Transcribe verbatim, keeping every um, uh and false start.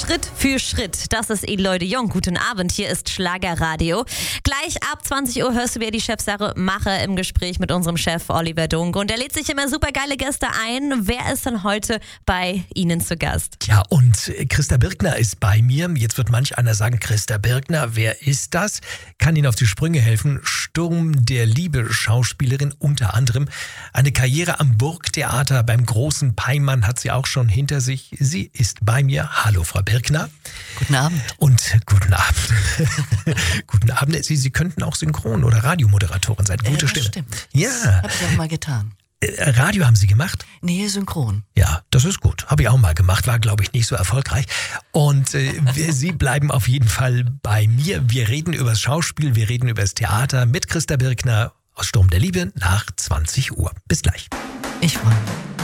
Schritt für Schritt. Das ist Eloy de Jong. Guten Abend, hier ist Schlagerradio. Gleich ab zwanzig Uhr hörst du wieder die Chefsache Mache im Gespräch mit unserem Chef Oliver Dunke. Und er lädt sich immer super geile Gäste ein. Wer ist denn heute bei Ihnen zu Gast? Ja, und Christa Birkner ist bei mir. Jetzt wird manch einer sagen, Christa Birkner, wer ist das? Kann Ihnen auf die Sprünge helfen. Sturm der Liebe, Schauspielerin unter anderem. Eine Karriere am Burgtheater beim großen Peimann hat sie auch schon hinter sich. Sie ist bei mir. Hallo, Frau Birkner. Guten Abend. Und guten Abend. Guten Abend. Sie, Sie könnten auch Synchron- oder Radiomoderatorin sein. Gute äh, Stimme. Stimmt. Ja. Hab ich auch mal getan. Äh, Radio haben Sie gemacht? Nee, synchron. Ja, das ist gut. Habe ich auch mal gemacht, war, glaube ich, nicht so erfolgreich. Und äh, wir, Sie bleiben auf jeden Fall bei mir. Wir reden über das Schauspiel, wir reden über das Theater mit Christa Birkner aus Sturm der Liebe nach zwanzig Uhr. Bis gleich. Ich freue mich.